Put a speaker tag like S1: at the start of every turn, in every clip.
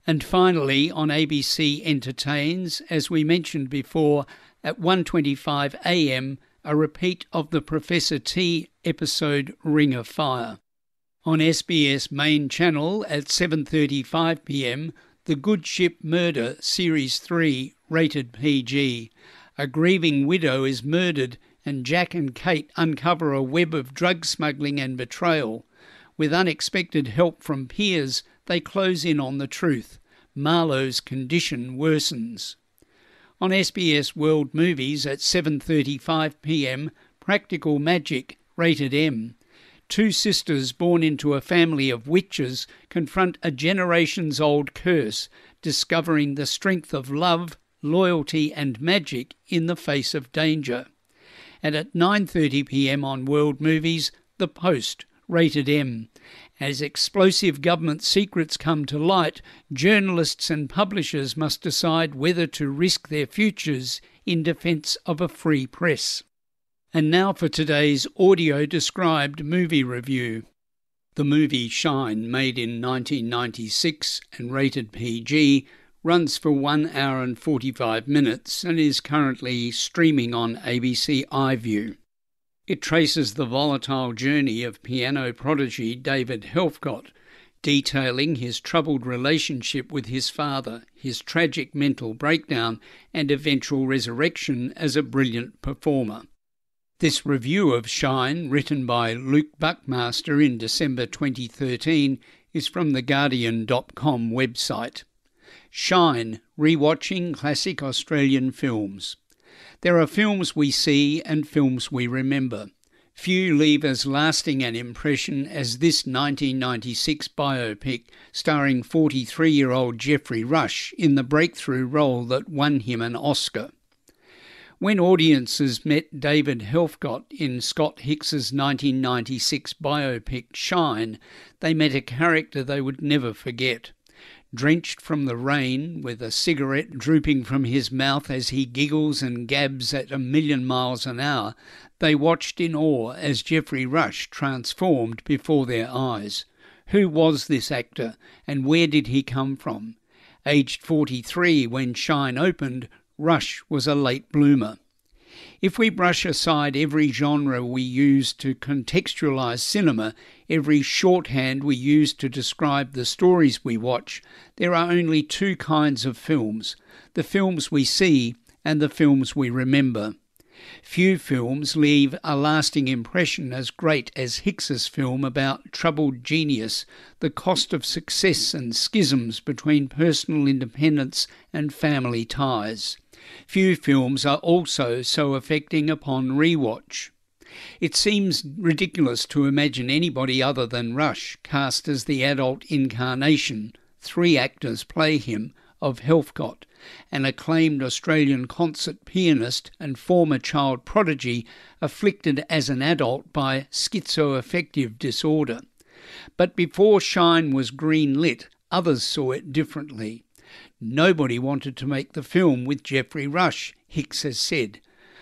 S1: And finally, on ABC Entertains, as we mentioned before, at 1:25 a.m, a repeat of the Professor T episode Ring of Fire. On SBS Main Channel at 7:35 p.m, The Good Ship Murder Series 3, rated PG. A grieving widow is murdered and Jack and Kate uncover a web of drug smuggling and betrayal. With unexpected help from peers, they close in on the truth. Marlowe's condition worsens. On SBS World Movies at 7:35 p.m, Practical Magic, rated M. Two sisters born into a family of witches confront a generations-old curse, discovering the strength of love, loyalty and magic in the face of danger. And at 9:30 p.m. on World Movies, The Post, rated M. As explosive government secrets come to light, journalists and publishers must decide whether to risk their futures in defence of a free press. And now for today's audio-described movie review. The movie Shine, made in 1996 and rated PG, runs for 1 hour and 45 minutes and is currently streaming on ABC iView. It traces the volatile journey of piano prodigy David Helfgott, detailing his troubled relationship with his father, his tragic mental breakdown and eventual resurrection as a brilliant performer. This review of Shine, written by Luke Buckmaster in December 2013, is from the Guardian.com website. Shine, rewatching classic Australian films. There are films we see and films we remember. Few leave as lasting an impression as this 1996 biopic starring 43-year-old Geoffrey Rush in the breakthrough role that won him an Oscar. When audiences met David Helfgott in Scott Hicks's 1996 biopic Shine, they met a character they would never forget. Drenched from the rain, with a cigarette drooping from his mouth as he giggles and gabs at 1,000,000 miles an hour, they watched in awe as Geoffrey Rush transformed before their eyes. Who was this actor, and where did he come from? Aged 43 when Shine opened, Rush was a late bloomer. If we brush aside every genre we use to contextualise cinema, every shorthand we use to describe the stories we watch, there are only two kinds of films: the films we see and the films we remember. Few films leave a lasting impression as great as Hicks's film about troubled genius, the cost of success and schisms between personal independence and family ties. Few films are also so affecting upon rewatch. It seems ridiculous to imagine anybody other than Rush cast as the adult incarnation, 3 actors play him, of Helfgott, an acclaimed Australian concert pianist and former child prodigy afflicted as an adult by schizoaffective disorder. But before Shine was green-lit, others saw it differently. Nobody wanted to make the film with Geoffrey Rush, Hicks has said.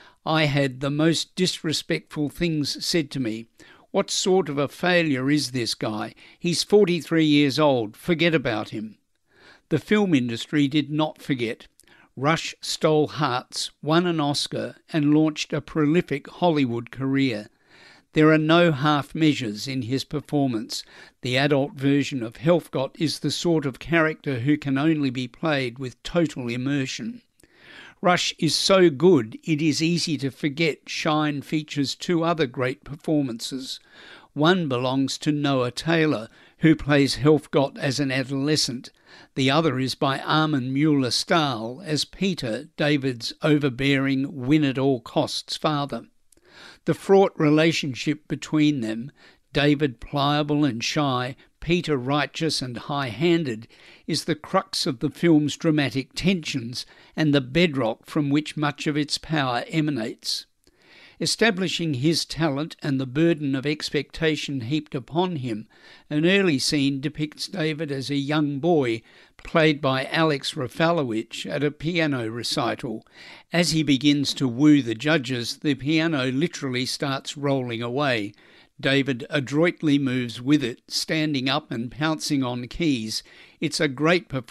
S1: I had the most disrespectful things said to me. What sort of a failure is this guy? He's 43 years old. Forget about him. The film industry did not forget. Rush stole hearts, won an Oscar, and launched a prolific Hollywood career. There are no half measures in his performance. The adult version of Helfgott is the sort of character who can only be played with total immersion. Rush is so good it is easy to forget Shine features 2 other great performances. One belongs to Noah Taylor, who plays Helfgott as an adolescent. The other is by Armin Mueller-Stahl as Peter, David's overbearing, win-at-all-costs father. The fraught relationship between them, David pliable and shy, Peter righteous and high-handed, is the crux of the film's dramatic tensions and the bedrock from which much of its power emanates. Establishing his talent and the burden of expectation heaped upon him, an early scene depicts David as a young boy, played by Alex Rafalowicz, at a piano recital. As he begins to woo the judges, the piano literally starts rolling away. David adroitly moves with it, standing up and pouncing on keys. It's a great performance.